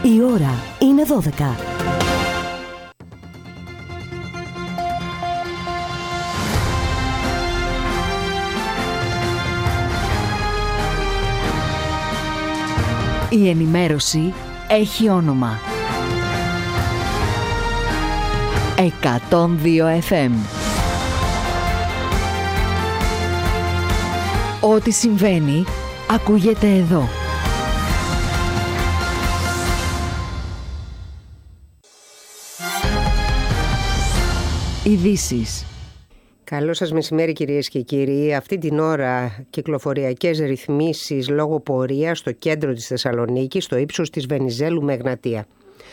Η ώρα είναι 12. Η ενημέρωση έχει όνομα. 102 FM. Ό,τι συμβαίνει, ακούγεται εδώ. Ειδήσεις. Καλό σας μεσημέρι κυρίες και κύριοι. Αυτή την ώρα κυκλοφοριακές ρυθμίσεις λόγω πορείας στο κέντρο της Θεσσαλονίκης, στο ύψος της Βενιζέλου με Εγνατία.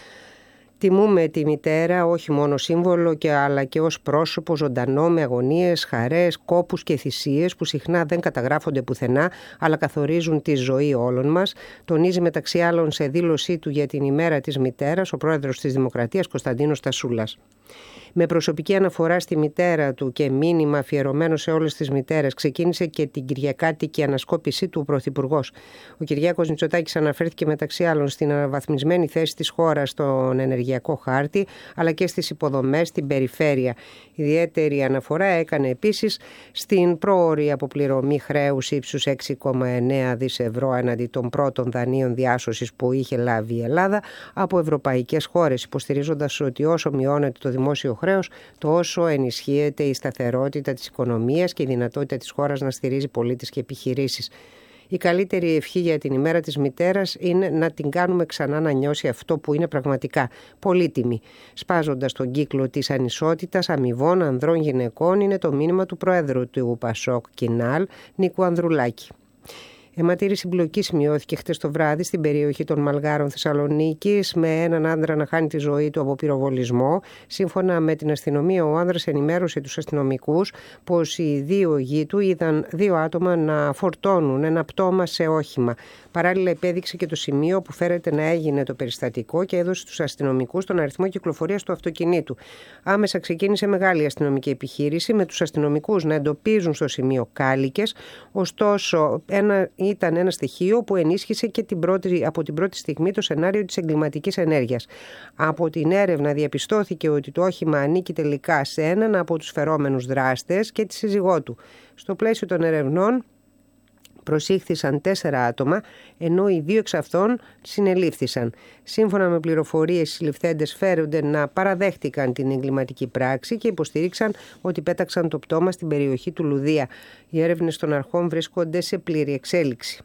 Τιμούμε τη μητέρα όχι μόνο σύμβολο αλλά και ως πρόσωπο ζωντανό με αγωνίες, χαρές, κόπους και θυσίες που συχνά δεν καταγράφονται πουθενά αλλά καθορίζουν τη ζωή όλων μας, τονίζει μεταξύ άλλων σε δήλωσή του για την ημέρα της μητέρας ο πρόεδρος της Δημοκρατίας Κωνσταντίνος Τασούλας. Με προσωπική αναφορά στη μητέρα του και μήνυμα αφιερωμένο σε όλες τις μητέρες, ξεκίνησε και την κυριακάτικη ανασκόπησή του ο Πρωθυπουργός. Ο Κυριάκος Μητσοτάκης αναφέρθηκε μεταξύ άλλων στην αναβαθμισμένη θέση της χώρας στον ενεργειακό χάρτη, αλλά και στις υποδομές στην περιφέρεια. Ιδιαίτερη αναφορά έκανε επίσης στην πρόωρη αποπληρωμή χρέους ύψους 6,9 δις ευρώ έναντι των πρώτων δανείων διάσωσης που είχε λάβει η Ελλάδα από ευρωπαϊκές χώρες, υποστηρίζοντας ότι όσο μειώνεται το δημόσιο χρέος, τόσο ενισχύεται η σταθερότητα της οικονομίας και η δυνατότητα της χώρας να στηρίζει πολίτες και επιχειρήσεις. Η καλύτερη ευχή για την ημέρα της μητέρας είναι να την κάνουμε ξανά να νιώσει αυτό που είναι πραγματικά πολύτιμη. Σπάζοντας τον κύκλο της ανισότητας αμοιβών ανδρών γυναικών είναι το μήνυμα του Προέδρου του Πασόκ Κινάλ, Νίκου Ανδρουλάκη. Αιματήρη συμπλοκή σημειώθηκε χτες το βράδυ στην περιοχή των Μαλγάρων Θεσσαλονίκης με έναν άντρα να χάνει τη ζωή του από πυροβολισμό. Σύμφωνα με την αστυνομία, ο άνδρας ενημέρωσε τους αστυνομικούς πως οι δύο γη του είδαν δύο άτομα να φορτώνουν ένα πτώμα σε όχημα. Παράλληλα, επέδειξε και το σημείο που φέρεται να έγινε το περιστατικό και έδωσε στους αστυνομικούς τον αριθμό κυκλοφορίας του αυτοκινήτου. Άμεσα ξεκίνησε μεγάλη αστυνομική επιχείρηση με τους αστυνομικούς να εντοπίζουν στο σημείο κάλικες. Ωστόσο, ήταν ένα στοιχείο που ενίσχυσε και από την πρώτη στιγμή το σενάριο της εγκληματικής ενέργειας. Από την έρευνα διαπιστώθηκε ότι το όχημα ανήκει τελικά σε έναν από τους φερόμενους δράστες και τη σύζυγό του. Στο πλαίσιο των ερευνών προσήχθησαν 4 άτομα, ενώ οι 2 εξ αυτών συνελήφθησαν. Σύμφωνα με πληροφορίες, οι συλληφθέντες φέρονται να παραδέχτηκαν την εγκληματική πράξη και υποστήριξαν ότι πέταξαν το πτώμα στην περιοχή του Λουδία. Οι έρευνες των αρχών βρίσκονται σε πλήρη εξέλιξη.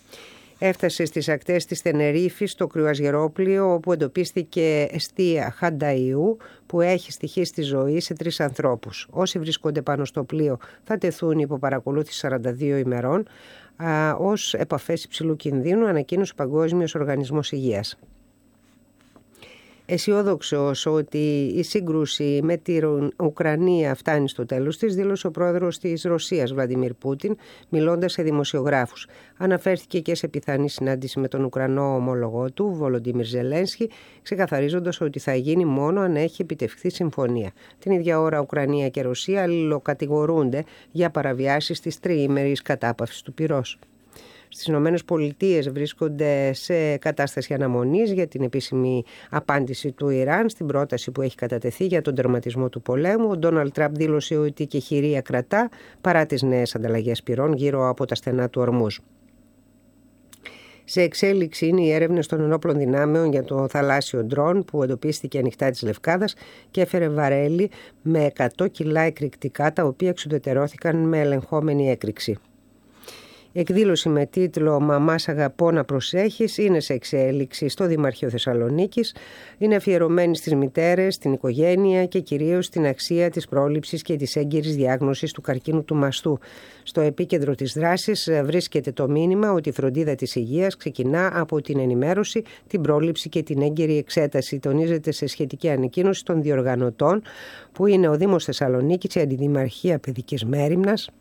Έφτασε στις ακτές της Τενερίφης το κρουαζιερόπλοιο όπου εντοπίστηκε εστία Χανταϊού που έχει στοιχήσει τη ζωή σε 3 ανθρώπους. Όσοι βρίσκονται πάνω στο πλοίο θα τεθούν υπό παρακολούθηση 42 ημερών ως επαφές υψηλού κινδύνου, ανακοίνωσε ο Παγκόσμιος Οργανισμός Υγείας. Αισιόδοξος ότι η σύγκρουση με την Ουκρανία φτάνει στο τέλος της, δήλωσε ο πρόεδρος της Ρωσίας, Βλαντιμίρ Πούτιν, μιλώντας σε δημοσιογράφους. Αναφέρθηκε και σε πιθανή συνάντηση με τον Ουκρανό ομόλογό του, Βολοντίμιρ Ζελένσκι, ξεκαθαρίζοντας ότι θα γίνει μόνο αν έχει επιτευχθεί συμφωνία. Την ίδια ώρα, Ουκρανία και Ρωσία αλληλοκατηγορούνται για παραβιάσεις της τριήμερης κατάπαυσης του πυρός. Στις Ηνωμένες Πολιτείες βρίσκονται σε κατάσταση αναμονής για την επίσημη απάντηση του Ιράν στην πρόταση που έχει κατατεθεί για τον τερματισμό του πολέμου. Ο Ντόναλντ Τραμπ δήλωσε ότι και χειρία κρατά παρά τις νέες ανταλλαγές πυρών γύρω από τα στενά του Ορμούζ. Σε εξέλιξη είναι οι έρευνες των ενόπλων δυνάμεων για το θαλάσσιο ντρόν που εντοπίστηκε ανοιχτά της Λευκάδας και έφερε βαρέλι με 100 κιλά εκρηκτικά, τα οποία εξουδετερώθηκαν με ελεγχόμενη έκρηξη. Εκδήλωση με τίτλο «Μαμάς αγαπώ να προσέχεις» είναι σε εξέλιξη στο Δημαρχείο Θεσσαλονίκης. Είναι αφιερωμένη στις μητέρες, στην οικογένεια και κυρίως στην αξία της πρόληψης και της έγκαιρης διάγνωσης του καρκίνου του μαστού. Στο επίκεντρο της δράσης βρίσκεται το μήνυμα ότι η φροντίδα της υγείας ξεκινά από την ενημέρωση, την πρόληψη και την έγκαιρη εξέταση. Τονίζεται σε σχετική ανακοίνωση των διοργανωτών που είναι ο Δήμος Θεσσαλονίκης, η Αντιδημαρχία Παιδικής Μέριμνας,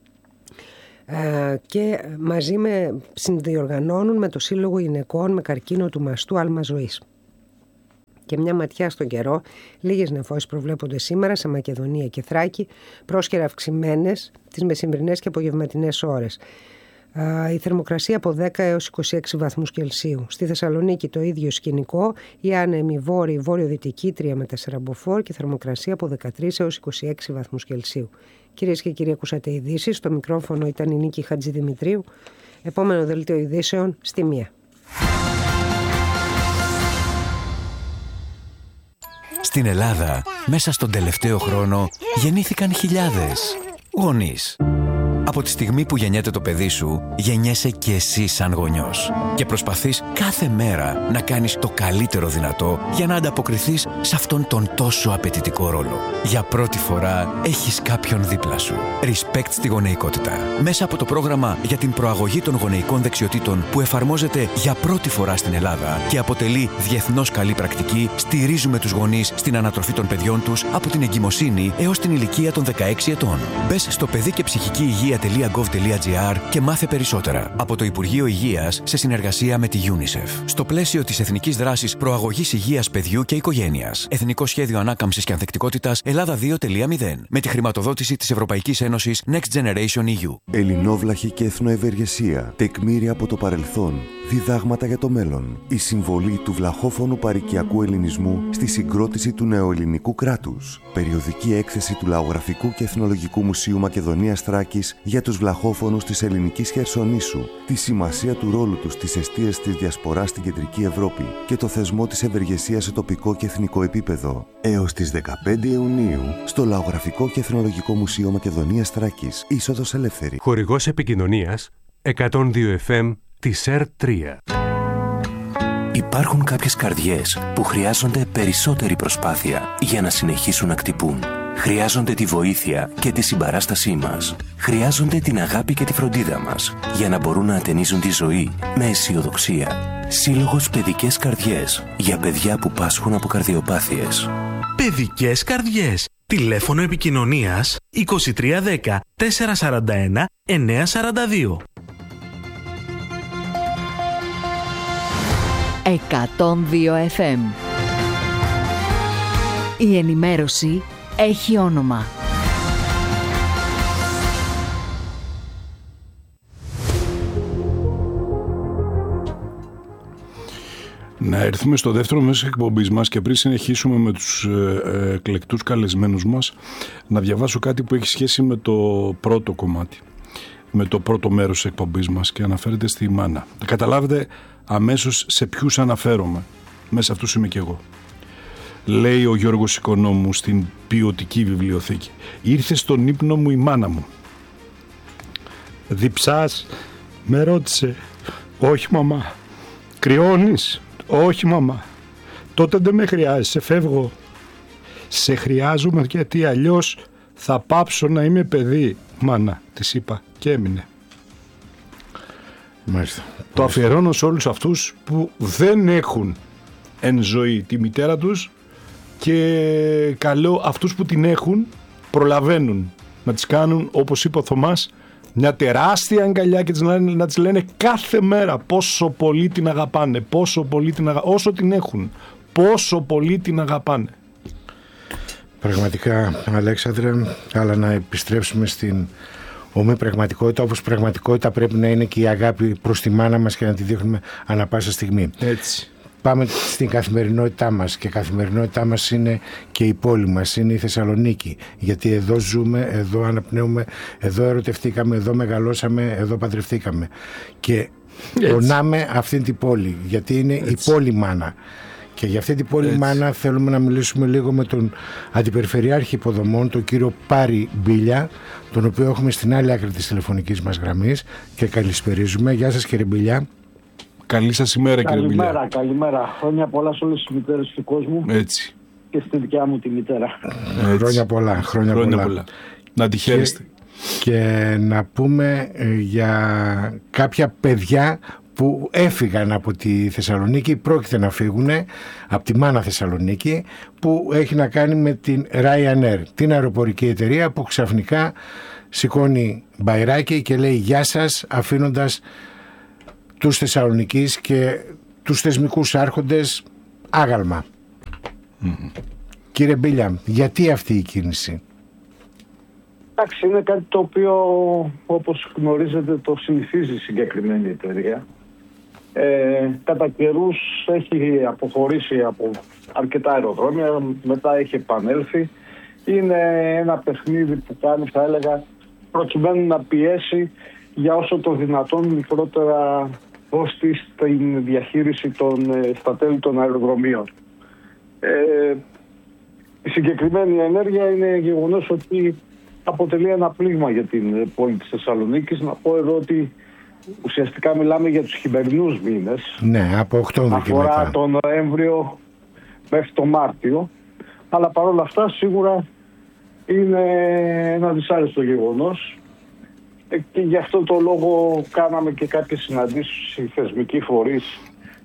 και μαζί συνδιοργανώνουν με το Σύλλογο Γυναικών με Καρκίνο του Μαστού Άλμα Ζωής. Και μια ματιά στον καιρό, λίγες νεφώσεις προβλέπονται σήμερα σε Μακεδονία και Θράκη, πρόσκαιρα αυξημένες τις μεσημβρινές και απογευματινές ώρες. Η θερμοκρασία από 10 έως 26 βαθμούς Κελσίου. Στη Θεσσαλονίκη το ίδιο σκηνικό, η άνεμη βόρειο-δυτική 3 με 4 μποφόρ και θερμοκρασία από 13 έως 26 βαθμούς Κελσίου. Κυρίες και κύριοι, ακούσατε ειδήσεις. Στο μικρόφωνο ήταν η Νίκη Χατζηδημητρίου. Επόμενο δελτίο ειδήσεων στη 1. Στην Ελλάδα, μέσα στον τελευταίο χρόνο, γεννήθηκαν χιλιάδες γονείς. Από τη στιγμή που γεννιέται το παιδί σου, γεννιέσαι και εσύ σαν γονιός. Και προσπαθείς κάθε μέρα να κάνεις το καλύτερο δυνατό για να ανταποκριθείς σε αυτόν τον τόσο απαιτητικό ρόλο. Για πρώτη φορά έχεις κάποιον δίπλα σου. Respect στη γονεϊκότητα. Μέσα από το πρόγραμμα για την προαγωγή των γονεϊκών δεξιοτήτων που εφαρμόζεται για πρώτη φορά στην Ελλάδα και αποτελεί διεθνώς καλή πρακτική, στηρίζουμε τους γονείς στην ανατροφή των παιδιών τους από την εγκυμοσύνη έως την ηλικία των 16 ετών. Μπες στο παιδί και ψυχική υγεία.gov.gr και μάθε περισσότερα από το Υπουργείο Υγείας σε συνεργασία με τη UNICEF. Στο πλαίσιο της Εθνικής Δράσης Προαγωγής Υγείας Παιδιού και Οικογένειας. Εθνικό Σχέδιο Ανάκαμψης και Ανθεκτικότητας Ελλάδα 2.0. Με τη χρηματοδότηση της Ευρωπαϊκής Ένωσης Next Generation EU. Ελληνόβλαχη και εθνοευεργεσία. Τεκμήρια από το παρελθόν. Διδάγματα για το μέλλον. Η συμβολή του βλαχόφωνου παροικιακού ελληνισμού στη συγκρότηση του νεοελληνικού κράτους. Περιοδική έκθεση του Λαογραφικού και Εθνολογικού Μουσείου Μακεδονίας Θράκης για τους βλαχόφωνους της ελληνικής Χερσονήσου. Τη σημασία του ρόλου τους στις εστίες της διασποράς στην Κεντρική Ευρώπη και το θεσμό της ευεργεσίας σε τοπικό και εθνικό επίπεδο. Έως τις 15 Ιουνίου στο Λαογραφικό και Εθνολογικό Μουσείο Μακεδονίας Θράκης. Είσοδος ελεύθερη. Χορηγός επικοινωνίας 102 FM της ΕΡΤ3. Υπάρχουν κάποιες καρδιές που χρειάζονται περισσότερη προσπάθεια για να συνεχίσουν να χτυπούν. Χρειάζονται τη βοήθεια και τη συμπαράστασή μας. Χρειάζονται την αγάπη και τη φροντίδα μας για να μπορούν να ατενίζουν τη ζωή με αισιοδοξία. Σύλλογος Παιδικές Καρδιές για παιδιά που πάσχουν από καρδιοπάθειες. Παιδικές Καρδιές. Τηλέφωνο επικοινωνίας 2310 441 942. 102 FM. Η ενημέρωση έχει όνομα. Να έρθουμε στο δεύτερο μέσο εκπομπής μας και πριν συνεχίσουμε με τους εκλεκτούς καλεσμένους μας, να διαβάσω κάτι που έχει σχέση με το πρώτο κομμάτι, με το πρώτο μέρος της εκπομπής μας και αναφέρεται στη μάνα. Θα καταλάβετε αμέσως σε ποιους αναφέρομαι. Μέσα αυτούς είμαι και εγώ. Λέει ο Γιώργος Οικονόμου στην ποιοτική βιβλιοθήκη. Ήρθε στον ύπνο μου η μάνα μου. Διψάς, με ρώτησε. Όχι μαμά. Κρυώνεις. Όχι μαμά. Τότε δεν με χρειάζεσαι, φεύγω. Σε χρειάζομαι γιατί αλλιώς θα πάψω να είμαι παιδί. Μάνα, της είπα και έμεινε. Μάλιστα. Το αφιερώνω σε όλους αυτούς που δεν έχουν εν ζωή τη μητέρα τους και καλό αυτούς που την έχουν προλαβαίνουν να τις κάνουν, όπως είπε ο Θωμάς, μια τεράστια αγκαλιά και να τις λένε κάθε μέρα πόσο πολύ την αγαπάνε, όσο την έχουν, πόσο πολύ την αγαπάνε. Πραγματικά, Αλέξανδρε, αλλά να επιστρέψουμε στην ομή πραγματικότητα, όπως πραγματικότητα πρέπει να είναι και η αγάπη προς τη μάνα μας και να τη δείχνουμε ανά πάσα στιγμή. Έτσι. Πάμε στην καθημερινότητά μας και η καθημερινότητά μας είναι και η πόλη μας, είναι η Θεσσαλονίκη, γιατί εδώ ζούμε, εδώ αναπνέουμε, εδώ ερωτευτήκαμε, εδώ μεγαλώσαμε, εδώ παντρευτήκαμε και πονάμε αυτή την πόλη, γιατί είναι η πόλη μάνα. Και για αυτή την πόλη μάνα θέλουμε να μιλήσουμε λίγο με τον Αντιπεριφερειάρχη Υποδομών, τον κύριο Πάρη Μπίλια, τον οποίο έχουμε στην άλλη άκρη της τηλεφωνικής μας γραμμής και καλησπερίζουμε. Γεια σας κύριε Μπίλια. Καλή σας ημέρα κύριε Μπίλια. Καλημέρα. Χρόνια πολλά σε όλες τις μητέρες του κόσμου. Έτσι. Και στη δικιά μου τη μητέρα. Χρόνια πολλά. Να τη χαίρεστε. Και να πούμε για κάποια παιδιά που έφυγαν από τη Θεσσαλονίκη, πρόκειται να φύγουν από τη μάνα Θεσσαλονίκη, που έχει να κάνει με την Ryanair, την αεροπορική εταιρεία που ξαφνικά σηκώνει μπαϊράκι και λέει γεια σας, αφήνοντας τους Θεσσαλονικείς και τους θεσμικούς άρχοντες άγαλμα. Κύριε Μπίλια, γιατί αυτή η κίνηση? Εντάξει, είναι κάτι το οποίο, όπως γνωρίζετε, το συνηθίζει η συγκεκριμένη εταιρεία. Κατά καιρούς έχει αποχωρήσει από αρκετά αεροδρόμια, μετά έχει επανέλθει. Είναι ένα παιχνίδι που κάνει, θα έλεγα, προκειμένου να πιέσει για όσο το δυνατόν μικρότερα κόστη στην διαχείριση στα τέλη των αεροδρομίων. Η συγκεκριμένη ενέργεια είναι γεγονός ότι αποτελεί ένα πλήγμα για την πόλη της Θεσσαλονίκης. Να πω εδώ ότι ουσιαστικά μιλάμε για τους χειμερινούς μήνες. Ναι, από Οκτώβριο και μετά. Αφορά τον Νοέμβριο μέχρι τον Μάρτιο. Αλλά παρόλα αυτά σίγουρα είναι ένα δυσάρεστο γεγονός. Και γι' αυτό το λόγο κάναμε και κάποιες συναντήσεις οι θεσμικοί φορείς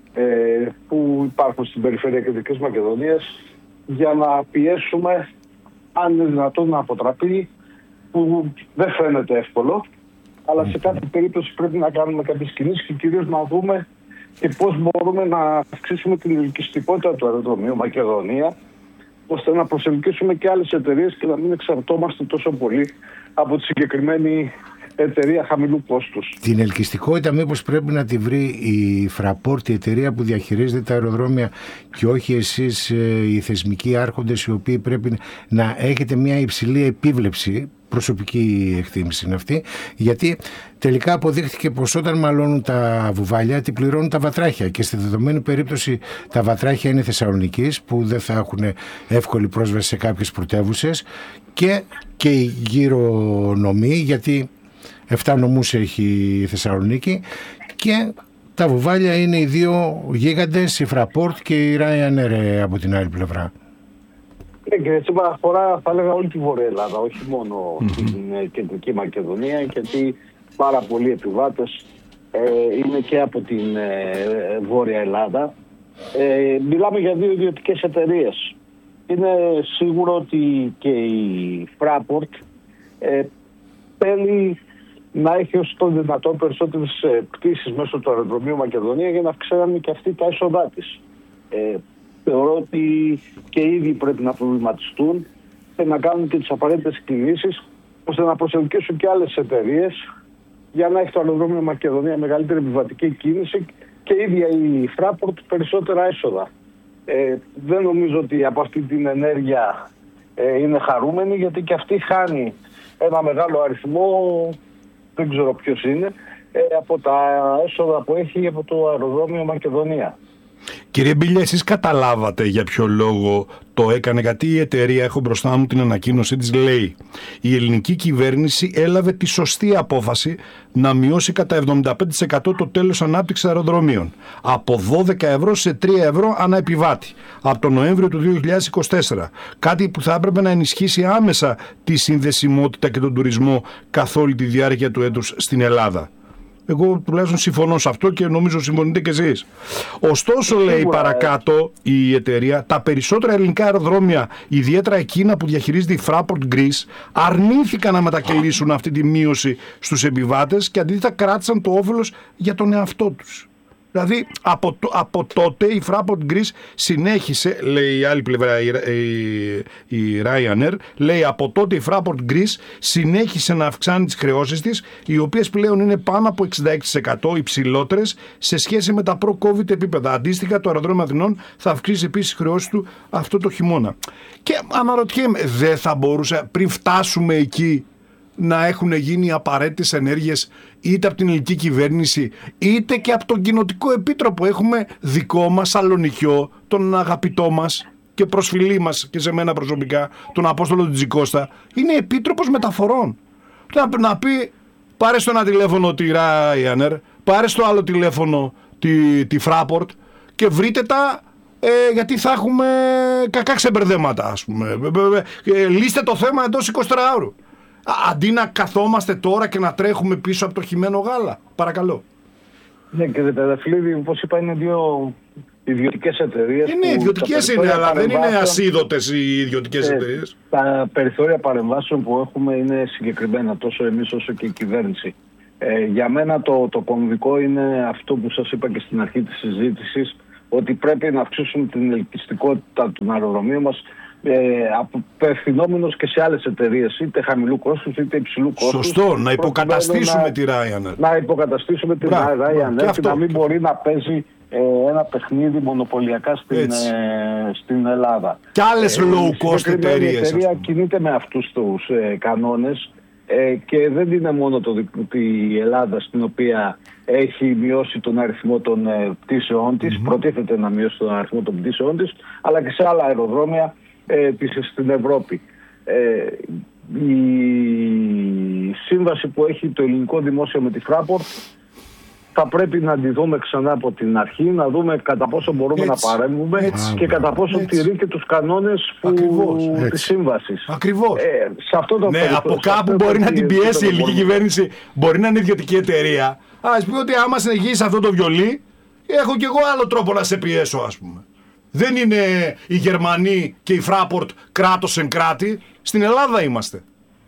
που υπάρχουν στην περιφέρεια Κεντρικής Μακεδονίας για να πιέσουμε, αν είναι δυνατόν, να αποτραπεί, που δεν φαίνεται εύκολο, αλλά σε κάθε περίπτωση πρέπει να κάνουμε κάποιες κινήσεις και κυρίως να δούμε και πώς μπορούμε να αυξήσουμε την ελκυστικότητα του αεροδρομίου Μακεδονία, ώστε να προσελκύσουμε και άλλες εταιρείες και να μην εξαρτώμαστε τόσο πολύ από τη συγκεκριμένη εταιρεία χαμηλού κόστους. Την ελκυστικότητα μήπως πρέπει να τη βρει η Fraport, η εταιρεία που διαχειρίζεται τα αεροδρόμια, και όχι εσείς οι θεσμικοί άρχοντες, οι οποίοι πρέπει να έχετε μια υψηλή επίβλεψη? Προσωπική εκτίμηση είναι αυτή, γιατί τελικά αποδείχθηκε πως όταν μαλώνουν τα βουβάλια, τι πληρώνουν τα βατράχια, και στη δεδομένη περίπτωση τα βατράχια είναι Θεσσαλονικής, που δεν θα έχουν εύκολη πρόσβαση σε κάποιες πρωτεύουσες, και γύρω νομοί, γιατί 7 νομούς έχει η Θεσσαλονίκη, και τα βουβάλια είναι οι δύο γίγαντες, η Fraport και η Ryanair από την άλλη πλευρά. Και έτσι αφορά, θα έλεγα, όλη τη Βόρεια Ελλάδα, όχι μόνο την Κεντρική Μακεδονία, γιατί πάρα πολλοί επιβάτες είναι και από την Βόρεια Ελλάδα. Μιλάμε για δύο ιδιωτικές εταιρείες. Είναι σίγουρο ότι και η Fraport θέλει να έχει όσο το δυνατόν περισσότερες πτήσεις μέσω του αεροδρομίου Μακεδονία για να αυξάνουν και αυτοί τα έσοδά της. Θεωρώ ότι και οι ίδιοι πρέπει να προβληματιστούν και να κάνουν και τις απαραίτητες κινήσεις ώστε να προσελκύσουν και άλλες εταιρείες για να έχει το αεροδρόμιο Μακεδονία μεγαλύτερη επιβατική κίνηση και η ίδια η Fraport περισσότερα έσοδα. Δεν νομίζω ότι από αυτή την ενέργεια είναι χαρούμενη, γιατί και αυτή χάνει ένα μεγάλο αριθμό, δεν ξέρω ποιος είναι, από τα έσοδα που έχει από το αεροδρόμιο Μακεδονία. Κύριε Μπίλια, εσείς καταλάβατε για ποιο λόγο το έκανε? Γιατί η εταιρεία, έχω μπροστά μου την ανακοίνωσή της, λέει: η ελληνική κυβέρνηση έλαβε τη σωστή απόφαση να μειώσει κατά 75% το τέλος ανάπτυξης αεροδρομίων από 12 ευρώ σε 3 ευρώ ανά επιβάτη από τον Νοέμβριο του 2024. Κάτι που θα έπρεπε να ενισχύσει άμεσα τη συνδεσιμότητα και τον τουρισμό καθ' όλη τη διάρκεια του έτους στην Ελλάδα. Εγώ τουλάχιστον συμφωνώ σε αυτό και νομίζω συμφωνείτε και εσείς. Ωστόσο, λέει παρακάτω η εταιρεία, τα περισσότερα ελληνικά αεροδρόμια, ιδιαίτερα εκείνα που διαχειρίζεται η Fraport Greece, αρνήθηκαν να μετακυλήσουν αυτή τη μείωση στους επιβάτες και αντίθετα κράτησαν το όφελος για τον εαυτό τους. Δηλαδή από τότε η Fraport Greece συνέχισε, λέει η άλλη πλευρά η Ryanair, λέει από τότε η Fraport Greece συνέχισε να αυξάνει τις χρεώσεις της, οι οποίες πλέον είναι πάνω από 66% υψηλότερες σε σχέση με τα προ-COVID επίπεδα. Αντίστοιχα, το αεροδρόμιο Αθηνών θα αυξήσει επίσης τις χρεώσεις του αυτό το χειμώνα. Και αναρωτιέμαι, δεν θα μπορούσε πριν φτάσουμε εκεί να έχουν γίνει απαραίτητες ενέργειες είτε από την ελληνική κυβέρνηση είτε και από τον κοινοτικό επίτροπο? Έχουμε δικό μας Σαλονικιό, τον αγαπητό μας και προσφυλή μας και σε μένα προσωπικά, τον Απόστολο Τζικώστα. Είναι επίτροπος μεταφορών. Να πει, πάρε στο ένα τηλέφωνο τη Ryanair, πάρε στο άλλο τηλέφωνο τη Fraport και βρείτε τα, γιατί θα έχουμε κακά ξεμπερδέματα, ας πούμε. Λύστε το θέμα εντός 24 ώρου. Αντί να καθόμαστε τώρα και να τρέχουμε πίσω από το χυμένο γάλα. Παρακαλώ. Ναι, κύριε Πεδαφλίδη, όπως είπα, είναι δύο ιδιωτικές εταιρείες. Είναι ιδιωτικές, είναι, αλλά δεν είναι ασίδωτες οι ιδιωτικές εταιρείες. Τα περιθώρια παρεμβάσεων που έχουμε είναι συγκεκριμένα, τόσο εμείς όσο και η κυβέρνηση. Για μένα το κομβικό είναι αυτό που σας είπα και στην αρχή της συζήτησης, ότι πρέπει να αυξήσουμε την ελκυστικότητα των αεροδρομίων μας απευθυνόμενος και σε άλλες εταιρείες, είτε χαμηλού κόστους είτε υψηλού κόστους. Σωστό, να υποκαταστήσουμε τη Ryanair. Να υποκαταστήσουμε τη Ryanair και να μην μπορεί να παίζει ένα παιχνίδι μονοπωλιακά στην Ελλάδα. Και άλλες low cost εταιρείες. Η εταιρεία κινείται με αυτούς τους κανόνες και δεν είναι μόνο η Ελλάδα στην οποία έχει μειώσει τον αριθμό των πτήσεών της, προτίθεται να μειώσει τον αριθμό των πτήσεών της, αλλά και σε άλλα αεροδρόμια στην Ευρώπη. Η σύμβαση που έχει το ελληνικό δημόσιο με τη Fraport θα πρέπει να τη δούμε ξανά από την αρχή, να δούμε κατά πόσο μπορούμε να παρέμβουμε και κατά πόσο τηρεί και τους κανόνες της σύμβασης. Ακριβώς. Σε αυτό το από κάπου μπορεί να την πιέσει η ελληνική κυβέρνηση, μπορεί να είναι ιδιωτική εταιρεία. Ας πει ότι άμα συνεχίσει αυτό το βιολί, έχω κι εγώ άλλο τρόπο να σε πιέσω, ας πούμε. Δεν είναι οι Γερμανοί και η Fraport κράτος εν κράτη. Στην Ελλάδα είμαστε.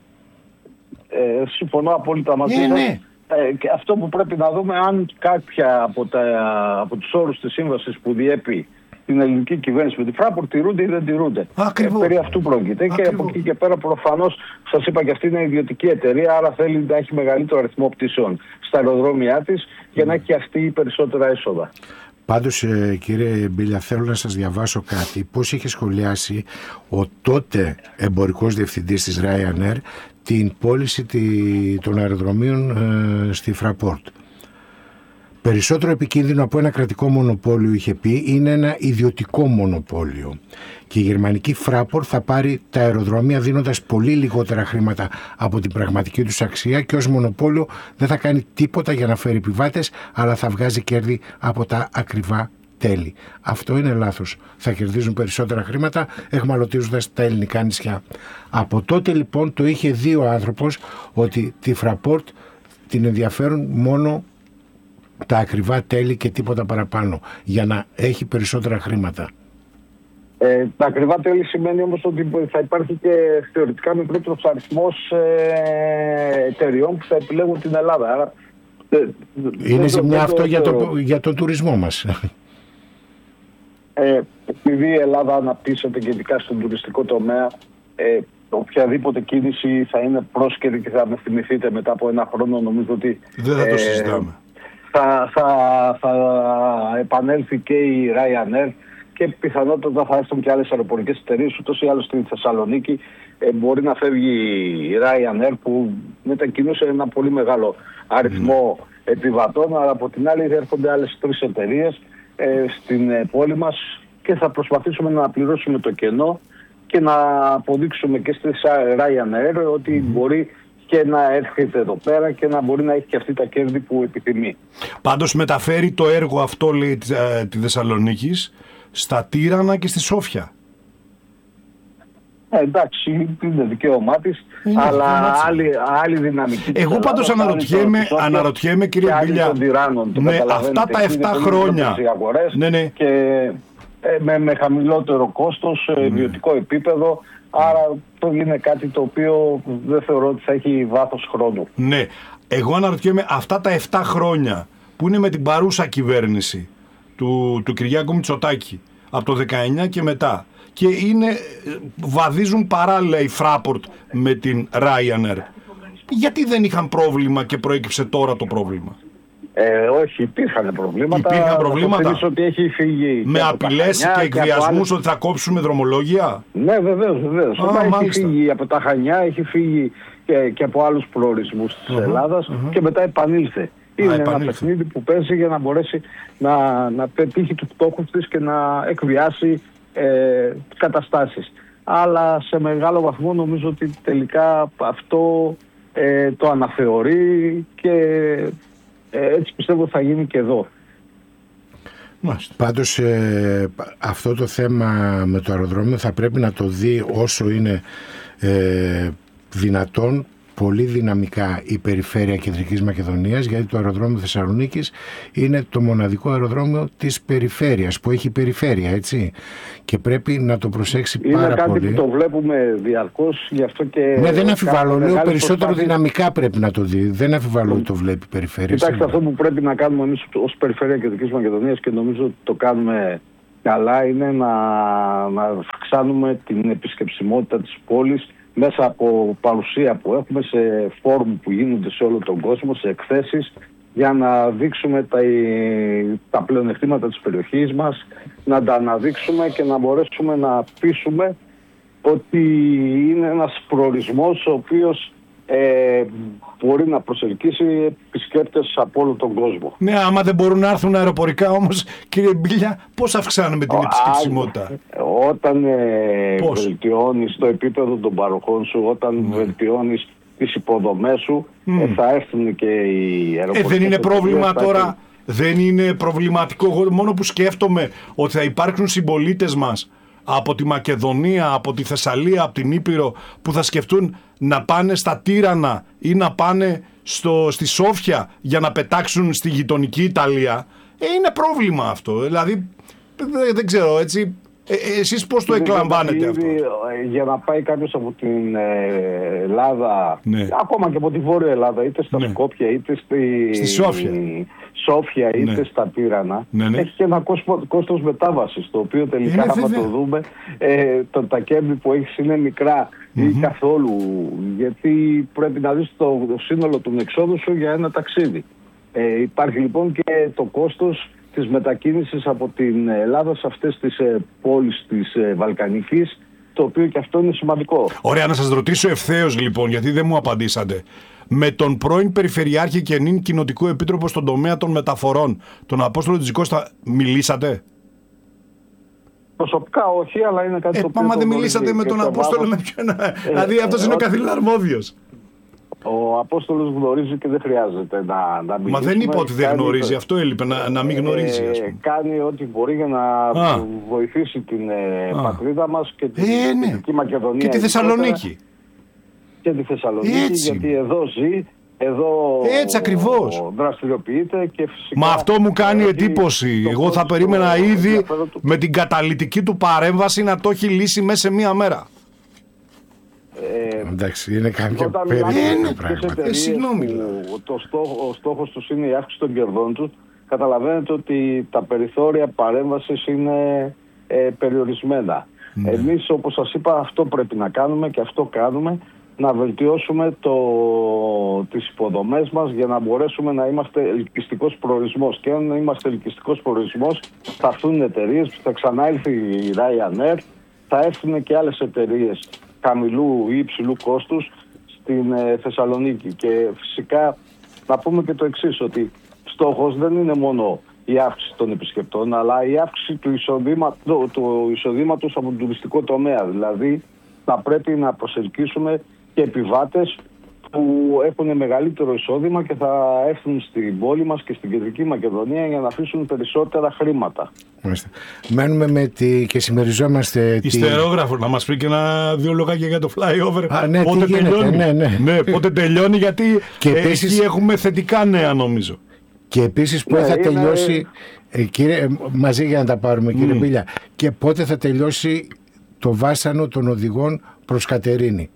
Συμφωνώ απόλυτα μαζί σας. Και αυτό που πρέπει να δούμε, αν κάποια από τους όρους της σύμβασης που διέπει την ελληνική κυβέρνηση με τη Fraport τηρούνται ή δεν τηρούνται. Περί αυτού πρόκειται. Και από εκεί και πέρα προφανώς, σας είπα και αυτή είναι ιδιωτική εταιρεία, άρα θέλει να έχει μεγαλύτερο αριθμό πτήσεων στα αεροδρόμια της για να έχει αυτή περισσότερα έσοδα. Πάντως, κύριε Μπίλια, θέλω να σας διαβάσω κάτι. Πώς είχε σχολιάσει ο τότε εμπορικός διευθυντής της Ryanair την πώληση των αεροδρομίων στη Fraport. Περισσότερο επικίνδυνο από ένα κρατικό μονοπόλιο, είχε πει, είναι ένα ιδιωτικό μονοπόλιο. Και η γερμανική Fraport θα πάρει τα αεροδρόμια δίνοντας πολύ λιγότερα χρήματα από την πραγματική τους αξία και ως μονοπόλιο δεν θα κάνει τίποτα για να φέρει επιβάτες, αλλά θα βγάζει κέρδη από τα ακριβά τέλη. Αυτό είναι λάθος. Θα κερδίζουν περισσότερα χρήματα εχμαλωτίζοντας τα ελληνικά νησιά. Από τότε λοιπόν το είχε δει ο άνθρωπος ότι τη Fraport την ενδιαφέρουν μόνο τα ακριβά τέλη και τίποτα παραπάνω για να έχει περισσότερα χρήματα. Τα ακριβά τέλη σημαίνει όμως ότι θα υπάρχει και θεωρητικά μικρότερος αριθμός εταιριών που θα επιλέγουν την Ελλάδα. Άρα, είναι ζημιά αυτό για τον τουρισμό μας. Επειδή η Ελλάδα αναπτύσσεται και ειδικά στον τουριστικό τομέα, οποιαδήποτε κίνηση θα είναι πρόσκαιρη και θα με θυμηθείτε μετά από ένα χρόνο, νομίζω ότι δεν θα το συζητάμε. Θα επανέλθει και η Ryanair και πιθανότατα θα έρθουν και άλλες αεροπορικές εταιρείες, ούτως ή άλλως στη Θεσσαλονίκη μπορεί να φεύγει η Ryanair που μετακινούσε ένα πολύ μεγάλο αριθμό επιβατών, αλλά από την άλλη έρχονται άλλες 3 εταιρείες στην πόλη μας και θα προσπαθήσουμε να πληρώσουμε το κενό και να αποδείξουμε και στη Ryanair ότι μπορεί και να έρχεται εδώ πέρα και να μπορεί να έχει και αυτή τα κέρδη που επιθυμεί. Πάντως μεταφέρει το έργο αυτό, λέει, τη Θεσσαλονίκης στα Τύρανα και στη Σόφια. Εντάξει, είναι δικαίωμά της, αλλά άλλη δυναμική. Εγώ πάντως αναρωτιέμαι, κύριε Μπίλια, αυτά τα 7 χρόνια και με χαμηλότερο κόστος, βιωτικό επίπεδο. Άρα το είναι κάτι το οποίο δεν θεωρώ ότι θα έχει βάθος χρόνου. Ναι, εγώ αναρωτιέμαι αυτά τα 7 χρόνια που είναι με την παρούσα κυβέρνηση του Κυριάκου Μητσοτάκη από το 19 και μετά και βαδίζουν παράλληλα η Fraport με την Ryanair. Γιατί δεν είχαν πρόβλημα και προέκυψε τώρα το πρόβλημα? Όχι, υπήρχαν προβλήματα. Ότι έχει φύγει με απειλές και εκβιασμούς ότι θα κόψουμε δρομολόγια. Ναι, βεβαίως. Έχει φύγει από τα Χανιά, έχει φύγει και από άλλους προορισμούς της Ελλάδας και μετά επανήλθε. Είναι ένα παιχνίδι που παίζει για να μπορέσει να πετύχει τους στόχους της και να εκβιάσει καταστάσεις. Αλλά σε μεγάλο βαθμό νομίζω ότι τελικά αυτό το αναθεωρεί και έτσι πιστεύω θα γίνει και εδώ. Πάντως αυτό το θέμα με το αεροδρόμιο θα πρέπει να το δει όσο είναι δυνατόν πολύ δυναμικά η περιφέρεια Κεντρικής Μακεδονίας, γιατί το αεροδρόμιο Θεσσαλονίκης είναι το μοναδικό αεροδρόμιο της περιφέρειας που έχει περιφέρεια, έτσι, και πρέπει να το προσέξει πάρα πολύ. Είναι κάτι που το βλέπουμε διαρκώς, γι' αυτό και... Ναι, δεν αμφιβάλλω, λέω περισσότερο δυναμικά πρέπει να το δει, δεν αμφιβάλλω ότι το βλέπει η περιφέρεια. Κοιτάξτε, αυτό που πρέπει να κάνουμε εμείς ως περιφέρεια Κεντρικής Μακεδονίας και νομίζω ότι το κάνουμε καλά είναι να αυξάνουμε την επισκεψιμότητα της πόλης μέσα από παρουσία που έχουμε σε φόρουμ που γίνονται σε όλο τον κόσμο, σε εκθέσεις, για να δείξουμε τα πλεονεκτήματα της περιοχής μας, να τα αναδείξουμε και να μπορέσουμε να πείσουμε ότι είναι ένας προορισμός ο οποίος μπορεί να προσελκύσει επισκέπτες από όλο τον κόσμο. Ναι, άμα δεν μπορούν να έρθουν αεροπορικά όμως, κύριε Μπίλια, πώς αυξάνουμε την επισκεψιμότητα? Όταν βελτιώνεις το επίπεδο των παροχών σου, όταν βελτιώνεις τις υποδομές σου, θα έρθουν και οι αεροπορικές. Δεν είναι πρόβλημα τώρα, δεν είναι προβληματικό? Εγώ μόνο που σκέφτομαι ότι θα υπάρξουν συμπολίτες μας από τη Μακεδονία, από τη Θεσσαλία, από την Ήπειρο, που θα σκεφτούν να πάνε στα Τύρανα ή να πάνε στη Σόφια για να πετάξουν στη γειτονική Ιταλία. Είναι πρόβλημα αυτό. Δηλαδή, δεν ξέρω, έτσι, εσείς πώς το εκλαμβάνετε αυτό? Για να πάει κάποιος από την Ελλάδα, ακόμα και από τη Βόρεια Ελλάδα, είτε στα Σκόπια, είτε στη Σόφια, είτε στα Τύρανα, έχει και ένα κόστος μετάβασης, το οποίο τελικά, άμα το δούμε, τα κέρδη που έχεις είναι μικρά ή καθόλου, γιατί πρέπει να δεις το σύνολο των εξόδων σου για ένα ταξίδι. Υπάρχει λοιπόν και το κόστος της μετακίνησης από την Ελλάδα σε αυτές τις πόλεις της Βαλκανικής, το οποίο και αυτό είναι σημαντικό. Ωραία, να σας ρωτήσω ευθέως λοιπόν, γιατί δεν μου απαντήσατε. Με τον πρώην Περιφερειάρχη και νυν Κοινοτικό Επίτροπο στον τομέα των μεταφορών, τον Απόστολο Τζικώστα, μιλήσατε? Προσωπικά όχι, αλλά είναι κάτι το οποίο... Μα δεν μιλήσατε με τον Απόστολο, με ποιον? Δηλαδή αυτός είναι ο καθήλυνα αρμόδιος. Ο Απόστολος γνωρίζει και δεν χρειάζεται να μιλήσουμε. Μα δεν είπα ότι δεν γνωρίζει, αυτό έλειπε, να μην γνωρίζει. Κάνει ό,τι μπορεί για να βοηθήσει την πατρίδα μας και την Δυτική Μακεδονία. Και τη Θεσσαλονίκη. Και τη Θεσσαλονίκη, γιατί εδώ ζει, εδώ έτσι ακριβώς δραστηριοποιείται και φυσικά... Μα αυτό μου κάνει εντύπωση. Εγώ θα περίμενα ήδη με την καταλυτική του παρέμβαση να το έχει λύσει μέσα σε μία μέρα. Εντάξει, είναι κάποια περίεργα πράγματα. Συγγνώμη. Ο στόχος τους είναι η αύξηση των κερδών τους. Καταλαβαίνετε ότι τα περιθώρια παρέμβασης είναι περιορισμένα. Εμείς, όπως σας είπα, αυτό πρέπει να κάνουμε και αυτό κάνουμε. Να βελτιώσουμε τις υποδομές μας για να μπορέσουμε να είμαστε ελκυστικός προορισμός. Και αν είμαστε ελκυστικός προορισμός, θα έρθουν εταιρείες, θα ξαναέλθει η Ryanair, θα έρθουν και άλλες εταιρείες χαμηλού ή υψηλού κόστους στην Θεσσαλονίκη. Και φυσικά να πούμε και το εξής, ότι στόχος δεν είναι μόνο η αύξηση των επισκεπτών, αλλά η αύξηση του εισοδήματος από τον τουριστικό τομέα. Δηλαδή θα πρέπει να προσελκύσουμε και επιβάτες που έχουν μεγαλύτερο εισόδημα και θα έρθουν στην πόλη μας και στην Κεντρική Μακεδονία για να αφήσουν περισσότερα χρήματα. Μένουμε και συμμεριζόμαστε... Ιστερόγραφο, να μας πει και δύο λόγια για το flyover. Ναι, πότε τελειώνει. Ναι, πότε τελειώνει, γιατί και επίσης, εκεί έχουμε θετικά νέα νομίζω. Και επίσης πότε θα τελειώσει, κύριε, μαζί για να τα πάρουμε κύριε Μπίλια, και πότε θα τελειώσει το βάσανο των οδηγών προς Κατερίνη?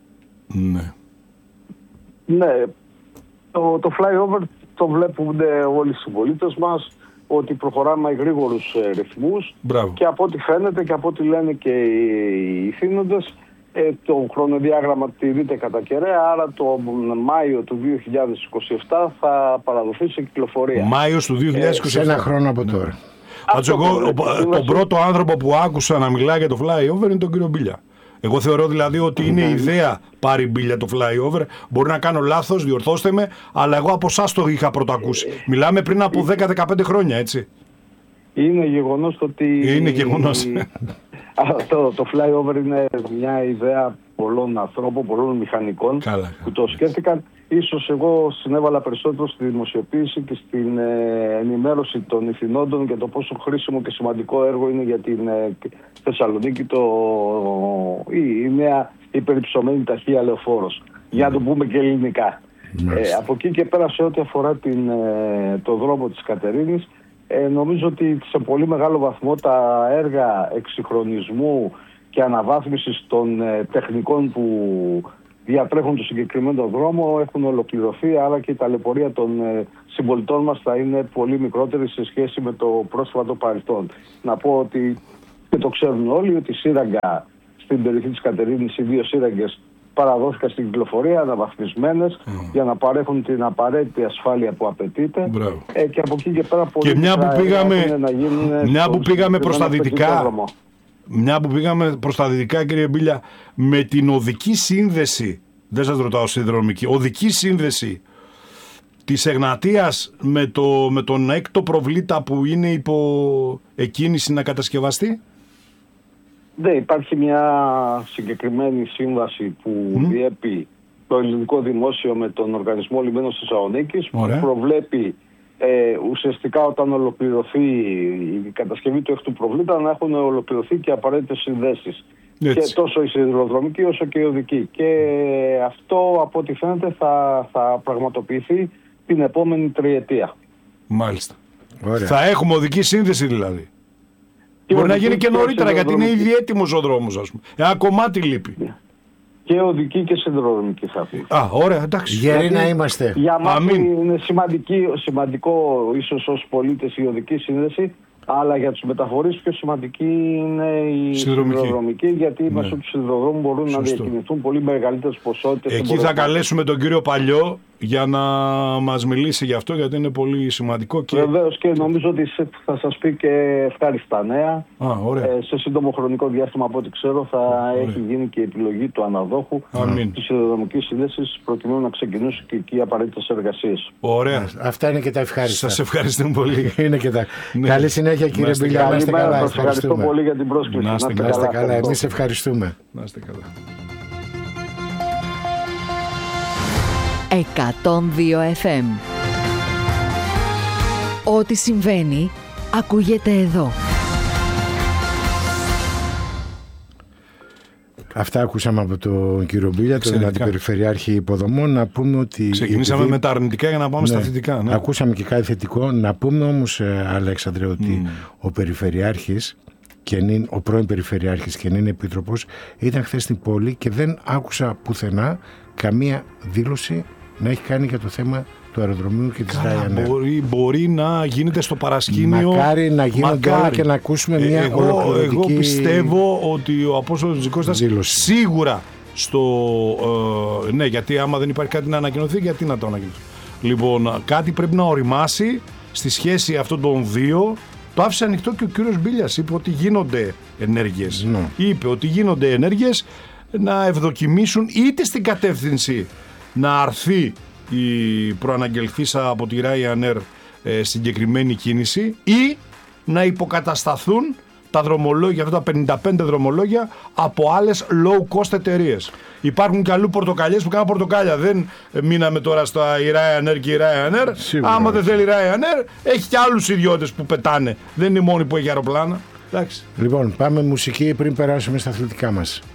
Ναι, το flyover το βλέπουν όλοι οι συμπολίτες μας, ότι προχωράμε με γρήγορους ρυθμούς. Και από ό,τι φαίνεται και από ό,τι λένε και οι θύνοντες, το χρονοδιάγραμμα τηρείται κατά κεραία, άρα το Μάιο του 2027 θα παραδοθεί σε κυκλοφορία. Μάιος του 2027. Ένα χρόνο από τώρα. Εγώ τον πρώτο άνθρωπο που άκουσα να μιλάει για το flyover είναι τον κύριο Μπίλια. Εγώ θεωρώ δηλαδή ότι είναι ιδέα πάρει Μπίλια το flyover. Μπορεί να κάνω λάθος, διορθώστε με, αλλά εγώ από εσάς το είχα πρωτοακούσει. Μιλάμε πριν από 10-15 χρόνια, έτσι. Είναι γεγονός ότι... Είναι γεγονός. Το flyover είναι μια ιδέα πολλών ανθρώπων, πολλών μηχανικών που το σκέφτηκαν. Ίσως εγώ συνέβαλα περισσότερο στη δημοσιοποίηση και στην ενημέρωση των ηθινόντων για το πόσο χρήσιμο και σημαντικό έργο είναι για την Θεσσαλονίκη η νέα υπερυψωμένη ταχεία λεωφόρος. Για να το πούμε και ελληνικά. Από εκεί και πέρα, σε ό,τι αφορά το δρόμο της Κατερίνης, νομίζω ότι σε πολύ μεγάλο βαθμό τα έργα εξυγχρονισμού και αναβάθμισης των τεχνικών που διατρέχουν το συγκεκριμένο δρόμο έχουν ολοκληρωθεί, άρα και η ταλαιπωρία των συμπολιτών μας θα είναι πολύ μικρότερη σε σχέση με το πρόσφατο παρελθόν. Να πω ότι Και το ξέρουν όλοι ότι η σύραγγα στην περιοχή της Κατερίνης, οι 2 σύραγγες παραδόθηκαν στην κυκλοφορία αναβαθμισμένες για να παρέχουν την απαραίτητη ασφάλεια που απαιτείται. Και από εκεί και πέρα πολύ και μια που πήγαμε προς τα δυτικά, κύριε Μπίλια, με την οδική σύνδεση, δεν σας ρωτάω συνδρομική, οδική σύνδεση της Εγνατίας με τον έκτο προβλήτα που είναι υπό εκκίνηση να κατασκευαστεί. Ναι, υπάρχει μια συγκεκριμένη σύμβαση που διέπει το ελληνικό δημόσιο με τον Οργανισμό Λιμένων της Θεσσαλονίκης, που προβλέπει ουσιαστικά όταν ολοκληρωθεί η κατασκευή του έκτου προβλήτα να έχουν ολοκληρωθεί και απαραίτητες συνδέσεις. Και τόσο η σιδηροδρομική όσο και η οδική. Και αυτό από ό,τι φαίνεται θα πραγματοποιηθεί την επόμενη τριετία. Μάλιστα. Ωραία. Θα έχουμε οδική σύνδεση δηλαδή. Μπορεί να γίνει και νωρίτερα, γιατί είναι ήδη έτοιμος ο δρόμος, ας πούμε. Ένα κομμάτι λείπει. Και οδική και σιδηροδρομική θα πει. Ωραία, εντάξει. Γεροί να είμαστε. Για μας είναι σημαντικό ίσως ως πολίτες η οδική σύνδεση, αλλά για τους μεταφορείς πιο σημαντική είναι η σιδηροδρομική, γιατί μέσω του σιδηροδρόμου μπορούν να διακινηθούν πολύ μεγαλύτερες ποσότητες. Εκεί θα καλέσουμε τον κύριο Παλιό για να μας μιλήσει γι' αυτό, γιατί είναι πολύ σημαντικό. Βεβαίως, και νομίζω ότι θα σας πει και ευχάριστα νέα. Σε σύντομο χρονικό διάστημα, από ό,τι ξέρω, θα έχει γίνει και η επιλογή του αναδόχου της σιδηροδρομικής σύνδεσης, προκειμένου να ξεκινήσουν και εκεί οι απαραίτητες εργασίες. Ωραία. Αυτά είναι και τα ευχάριστα. Σας ευχαριστούμε πολύ. Είναι και τα... Καλή συνέχεια, κύριε Μπίλια. Να είστε καλά. Ευχαριστώ πολύ για την πρόσκληση. Να είστε καλά. Εμείς ευχαριστούμε. Να είστε καλά. 102 FM. Ό,τι συμβαίνει, ακούγεται εδώ. Αυτά ακούσαμε από τον κύριο Μπίλια, τον Αντιπεριφερειάρχη Υποδομών. Να πούμε ότι. Ξεκινήσαμε με τα αρνητικά για να πάμε στα θετικά. Ναι. Ακούσαμε και κάτι θετικό. Να πούμε όμως, Αλέξανδρε, ότι ο Περιφερειάρχης, ο πρώην Περιφερειάρχης και νυν Επίτροπος, ήταν χθες στην πόλη και δεν άκουσα πουθενά καμία δήλωση να έχει κάνει για το θέμα του αεροδρομίου και της Ryanair. Μπορεί να γίνεται στο παρασκήνιο. Μακάρι να γίνονται όλα και να ακούσουμε μια ολοκληρωτική. Εγώ πιστεύω ότι ο Απόστολος Τζικώστας σίγουρα ναι, γιατί άμα δεν υπάρχει κάτι να ανακοινωθεί, γιατί να το ανακοινωθεί. Λοιπόν, κάτι πρέπει να οριμάσει στη σχέση αυτών των δύο. Το άφησε ανοιχτό και ο κύριος Μπίλιας. Είπε ότι γίνονται ενέργειες. Είπε ότι γίνονται ενέργειες να ευδοκιμήσουν είτε στην κατεύθυνση να αρθεί η προαναγγελθήσα από τη Ryanair συγκεκριμένη κίνηση, ή να υποκατασταθούν τα δρομολόγια, αυτά τα 55 δρομολόγια, από άλλες low cost εταιρείες. Υπάρχουν και αλλού πορτοκαλιές που κάνουν πορτοκάλια. Δεν μείναμε τώρα στα η Ryanair και η Ryanair. Άμα δεν θέλει η Ryanair, έχει και άλλους ιδιώτες που πετάνε. Δεν είναι οι μόνοι που έχει αεροπλάνα. Εντάξει. Λοιπόν, πάμε μουσική πριν περάσουμε στα αθλητικά μας.